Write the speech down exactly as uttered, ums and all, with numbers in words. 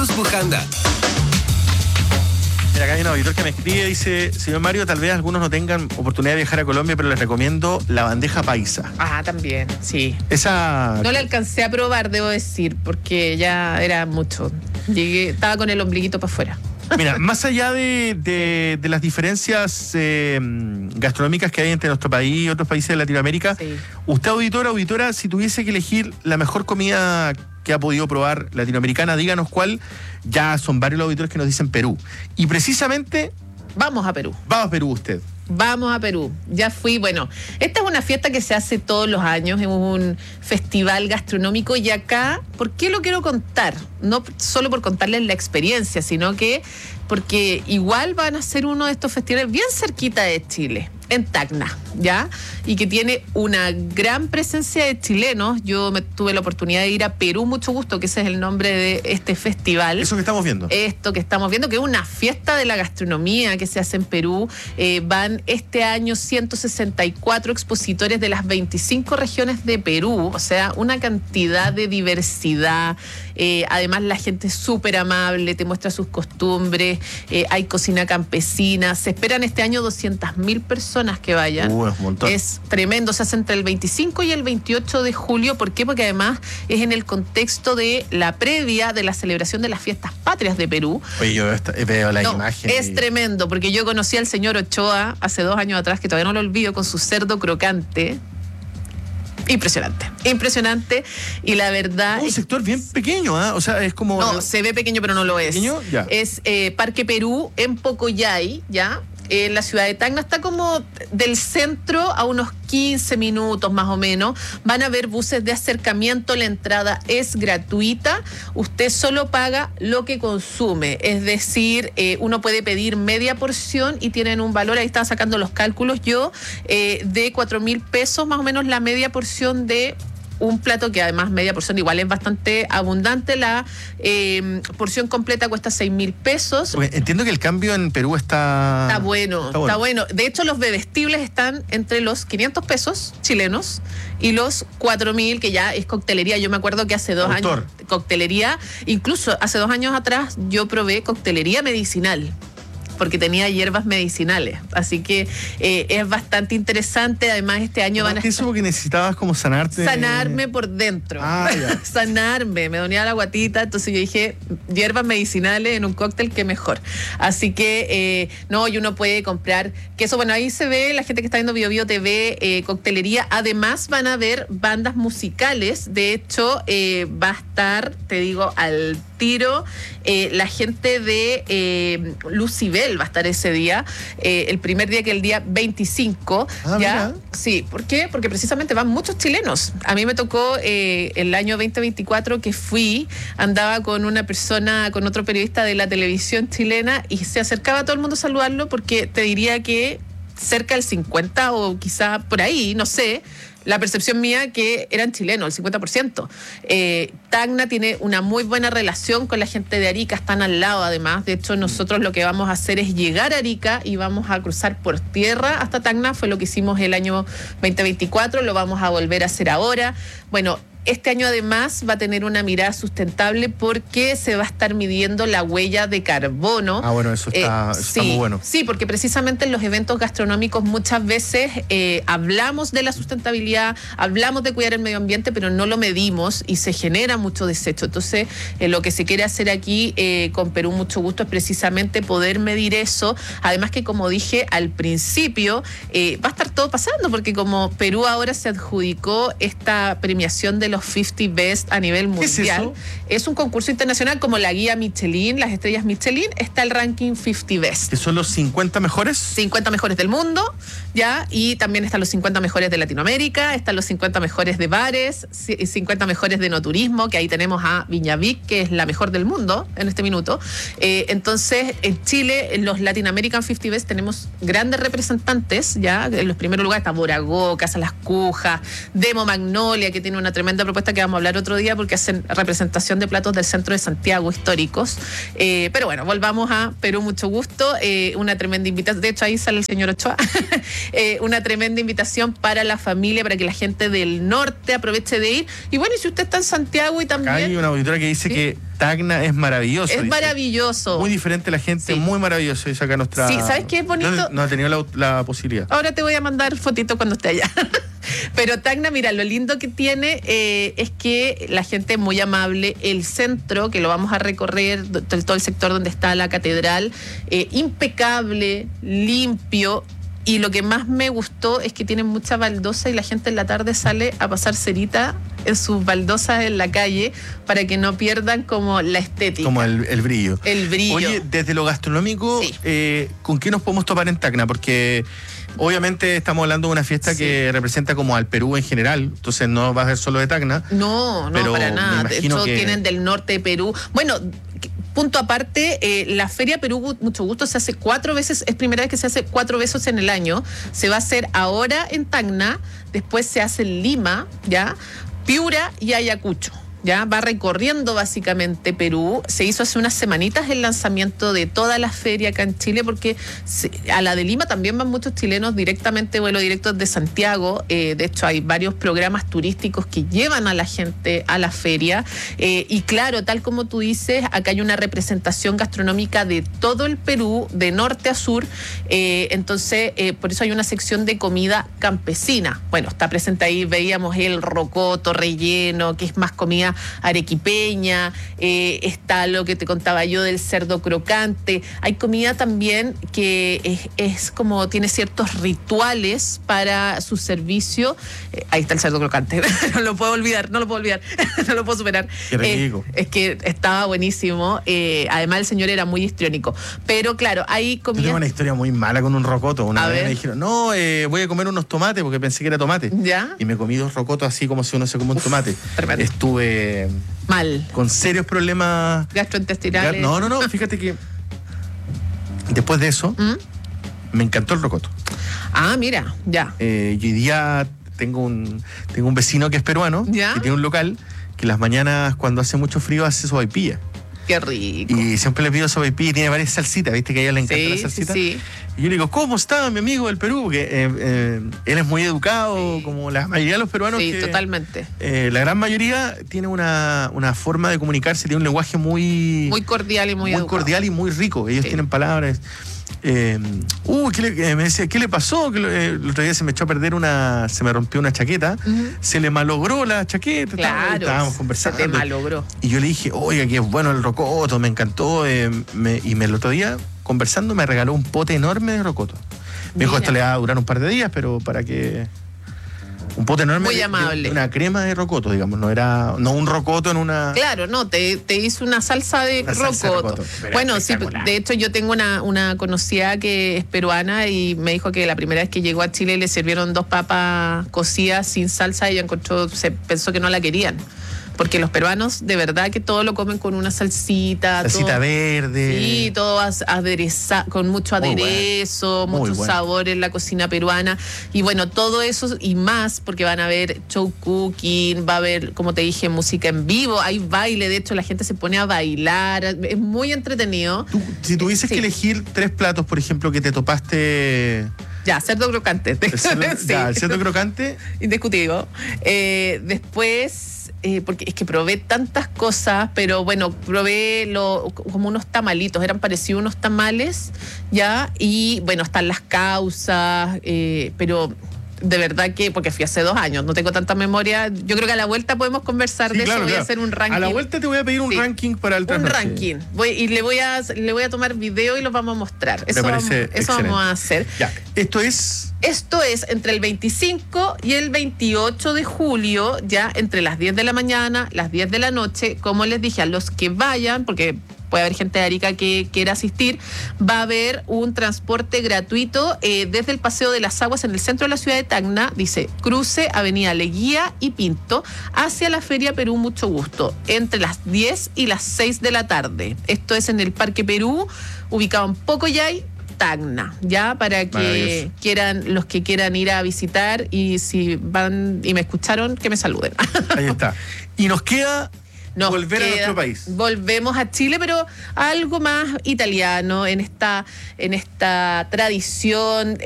Todos Bujanda. Mira, acá hay un auditor que me escribe, dice: señor Mario, tal vez algunos no tengan oportunidad de viajar a Colombia, pero les recomiendo la bandeja paisa. Ah, también, sí. Esa... No la alcancé a probar, debo decir, porque ya era mucho. Llegué, estaba con el ombliguito para afuera. Mira, más allá de, de, de las diferencias eh, gastronómicas que hay entre nuestro país y otros países de Latinoamérica, sí. Usted, auditora, auditora, si tuviese que elegir la mejor comida que ha podido probar latinoamericana, díganos cuál. Ya son varios los auditores que nos dicen Perú. Y precisamente... Vamos a Perú. Vamos a Perú usted. Vamos a Perú. Ya fui, bueno, esta es una fiesta que se hace todos los años, es un festival gastronómico y acá, ¿por qué lo quiero contar? No solo por contarles la experiencia, sino que porque igual van a ser uno de estos festivales bien cerquita de Chile, en Tacna, ¿ya? Y que tiene una gran presencia de chilenos. Yo me tuve la oportunidad de ir a Perú, mucho gusto, que ese es el nombre de este festival. Eso que estamos viendo. Esto que estamos viendo, que es una fiesta de la gastronomía que se hace en Perú. Eh, van este año ciento sesenta y cuatro expositores de las veinticinco regiones de Perú, o sea, una cantidad de diversidad. Eh, además, la gente es súper amable, te muestra sus costumbres, eh, hay cocina campesina. Se esperan este año doscientas mil personas que vayan. Uh, es un montón. Es tremendo, se hace entre el veinticinco y el veintiocho de julio. ¿Por qué? Porque además es en el contexto de la previa de la celebración de las fiestas patrias de Perú. Oye, yo veo la no, imagen. Es y... tremendo, porque yo conocí al señor Ochoa hace dos años atrás, que todavía no lo olvido, con su cerdo crocante. Impresionante, impresionante. Y la verdad... Un es, sector bien pequeño, ¿eh? O sea, es como... No, se ve pequeño, pero no lo es. ¿Pequeño? Ya. Es eh, Parque Perú, en Pocoyay, ¿ya? En la ciudad de Tacna, está como del centro a unos quince minutos más o menos. Van a haber buses de acercamiento, la entrada es gratuita, usted solo paga lo que consume, es decir, eh, uno puede pedir media porción y tienen un valor, ahí estaba sacando los cálculos yo, eh, de cuatro mil pesos más o menos la media porción de un plato, que además media porción igual es bastante abundante. La eh, porción completa cuesta seis mil pesos. Porque entiendo que el cambio en Perú está... Está bueno, está bueno, está bueno. De hecho, los bebestibles están entre los quinientos pesos chilenos y los cuatro mil, que ya es coctelería. Yo me acuerdo que hace dos Autor. años, coctelería, incluso hace dos años atrás, yo probé coctelería medicinal, porque tenía hierbas medicinales. Así que eh, es bastante interesante. Además, este año van a... Eso porque necesitabas como sanarte... Sanarme por dentro. Ah, ya. Sanarme. Me dolía la guatita. Entonces yo dije, hierbas medicinales en un cóctel, qué mejor. Así que, eh, no, y uno puede comprar queso. Bueno, ahí se ve, la gente que está viendo Bio Bio T V, eh, coctelería. Además, van a haber bandas musicales. De hecho, eh, va a estar, te digo, al tiro, eh, la gente de eh, Lucibel va a estar ese día, eh, el primer día, que el día veinticinco. Ah, ¿ya? Mira. Sí, ¿por qué? Porque precisamente van muchos chilenos. A mí me tocó eh, el año veinte veinticuatro que fui, andaba con una persona, con otro periodista de la televisión chilena, y se acercaba a todo el mundo a saludarlo, porque te diría que cerca del cincuenta o quizá por ahí, no sé, la percepción mía que eran chilenos, el cincuenta por ciento. Eh, Tacna tiene una muy buena relación con la gente de Arica, están al lado además. De hecho, nosotros lo que vamos a hacer es llegar a Arica y vamos a cruzar por tierra hasta Tacna. Fue lo que hicimos el año veinte veinticuatro, lo vamos a volver a hacer ahora. Bueno, este año además va a tener una mirada sustentable, porque se va a estar midiendo la huella de carbono. Ah, bueno, eso está, Eh, eso sí, está muy bueno. Sí, porque precisamente en los eventos gastronómicos muchas veces eh, hablamos de la sustentabilidad, hablamos de cuidar el medio ambiente, pero no lo medimos y se genera mucho desecho. Entonces, eh, lo que se quiere hacer aquí eh, con Perú, mucho gusto, es precisamente poder medir eso. Además que, como dije al principio, eh, va a estar todo pasando, porque como Perú ahora se adjudicó esta premiación de los cincuenta Best a nivel mundial. ¿Qué es eso? Es un concurso internacional como la guía Michelin, las estrellas Michelin, está el ranking cincuenta Best. ¿Que son los cincuenta mejores? cincuenta mejores del mundo, ¿ya? Y también están los cincuenta mejores de Latinoamérica, están los cincuenta mejores de bares, cincuenta mejores de no turismo, que ahí tenemos a Viñavic, que es la mejor del mundo en este minuto. Eh, entonces, en Chile, en los Latin American cincuenta Best, tenemos grandes representantes, ¿ya? En los primeros lugares está Boragó, Casa Las Cujas, Demo Magnolia, que tiene una tremenda linda propuesta que vamos a hablar otro día porque hacen representación de platos del centro de Santiago históricos. Eh, pero bueno, volvamos a Perú, mucho gusto. Eh, una tremenda invitación. De hecho, ahí sale el señor Ochoa. eh, una tremenda invitación para la familia, para que la gente del norte aproveche de ir. Y bueno, y si usted está en Santiago y también... Acá hay una auditora que dice ¿sí? que Tacna es maravilloso. Es dice. maravilloso. Muy diferente la gente, sí. muy maravilloso. Dice acá nuestra... Sí, ¿sabes qué es bonito? No, no ha tenido la, la posibilidad. Ahora te voy a mandar fotito cuando esté allá. Pero Tacna, mira, lo lindo que tiene eh, es que la gente es muy amable. El centro, que lo vamos a recorrer, todo el sector donde está la catedral, eh, impecable, limpio. Y lo que más me gustó es que tienen mucha baldosa y la gente en la tarde sale a pasar cerita en sus baldosas en la calle para que no pierdan como la estética. Como el, el brillo. El brillo. Oye, desde lo gastronómico, sí. eh, ¿con qué nos podemos topar en Tacna? Porque obviamente estamos hablando de una fiesta sí. que representa como al Perú en general, entonces no va a ser solo de Tacna. No, no, pero para nada. De hecho, que... tienen del norte de Perú. Bueno... Punto aparte, eh, la Feria Perú, mucho gusto, se hace cuatro veces, es primera vez que se hace cuatro veces en el año. Se va a hacer ahora en Tacna, después se hace en Lima, ¿ya? Piura y Ayacucho. Ya va recorriendo básicamente Perú. Se hizo hace unas semanitas el lanzamiento de toda la feria acá en Chile, porque se, a la de Lima también van muchos chilenos directamente, vuelo directo de Santiago. Eh, de hecho, hay varios programas turísticos que llevan a la gente a la feria. Eh, y claro, tal como tú dices, acá hay una representación gastronómica de todo el Perú, de norte a sur. Eh, entonces, eh, por eso hay una sección de comida campesina. Bueno, está presente ahí, veíamos el rocoto relleno, que es más comida arequipeña, eh, está lo que te contaba yo del cerdo crocante. Hay comida también que es, es como tiene ciertos rituales para su servicio. Eh, ahí está el cerdo crocante, no lo puedo olvidar, no lo puedo olvidar, no lo puedo superar. Qué rico. Eh, es que estaba buenísimo. Eh, además el señor era muy histriónico. Pero claro, hay comida. Yo tengo una historia muy mala con un rocoto. Una a vez ver. me dijeron, no, eh, voy a comer unos tomates porque pensé que era tomate. ¿Ya? Y me comí dos rocotos así como si uno se come un Uf, tomate. Tremendo. Estuve mal. Con serios problemas gastrointestinales. No, no, no, fíjate que después de eso ¿Mm? me encantó el rocoto. Ah, mira, ya. Eh, y hoy día tengo un, tengo un vecino que es peruano, ¿ya? que tiene un local que las mañanas cuando hace mucho frío hace sopaipilla. Qué rico. Y siempre le pido sopaipilla y tiene varias salsitas, viste que a ella le encanta sí, la salsita. Sí, sí. Y yo le digo, ¿cómo está mi amigo del Perú? Porque eh, eh, él es muy educado, sí. como la mayoría de los peruanos. Sí, que, totalmente. Eh, la gran mayoría tiene una, una forma de comunicarse, tiene un lenguaje muy... Muy cordial y muy Muy educado. cordial y muy rico. Ellos sí. tienen palabras... Eh, uh, ¿qué le, eh, me decía, ¿qué le pasó? Que eh, el otro día se me echó a perder una, se me rompió una chaqueta, uh-huh. se le malogró la chaqueta, claro, estábamos conversando. Se te malogró. Y yo le dije, oiga, que es bueno el rocoto, me encantó. Eh, me, y me, el otro día, conversando, me regaló un pote enorme de rocoto. Me Mira. dijo, esto le va a durar un par de días, pero para que... Un pote enorme. Muy de, amable. De una crema de rocoto, digamos. No era no un rocoto en una... Claro, no, te, te hizo una salsa de una rocoto. Salsa de rocoto. Bueno, sí, de hecho yo tengo una, una conocida que es peruana y me dijo que la primera vez que llegó a Chile le sirvieron dos papas cocidas sin salsa y ella encontró, se pensó que no la querían. Porque los peruanos de verdad que todo lo comen con una salsita. Salsita todo, verde. Sí, todo aderezado, con mucho aderezo, Muy mucho bueno. sabor en la cocina peruana. Y bueno, todo eso y más, porque van a ver show cooking, va a haber, como te dije, música en vivo, hay baile, de hecho la gente se pone a bailar, es muy entretenido. Tú, si tuvieses sí. que elegir tres platos, por ejemplo, que te topaste... Ya, cerdo crocante. El cerdo, sí. ya, el cerdo crocante. Indiscutido. Eh, después, eh, porque es que probé tantas cosas, pero bueno, probé lo, como unos tamalitos, eran parecidos unos tamales, ya, y bueno, están las causas, eh, pero... De verdad que, porque fui hace dos años, no tengo tanta memoria. Yo creo que a la vuelta podemos conversar sí, de claro, eso. Voy claro. a hacer un ranking. A la vuelta te voy a pedir un sí. ranking para el Un trasnoche. ranking. Voy, y le voy, a, le voy a tomar video y lo vamos a mostrar. Eso, Me parece vamos, eso vamos a hacer. Ya. Esto es... Esto es entre el veinticinco y el veintiocho de julio, ya entre las diez de la mañana, las diez de la noche. Como les dije, a los que vayan, porque puede haber gente de Arica que quiera asistir, va a haber un transporte gratuito eh, desde el Paseo de las Aguas en el centro de la ciudad de Tacna, dice, cruce Avenida Leguía y Pinto, hacia la Feria Perú Mucho Gusto, entre las diez y las seis de la tarde. Esto es en el Parque Perú, ubicado en Pocoyay, Tacna, ya, para que quieran, los que quieran ir a visitar, y si van y me escucharon, que me saluden. Ahí está. Y nos queda Nos volver queda, a nuestro país. Volvemos a Chile, pero algo más italiano, en esta, en esta tradición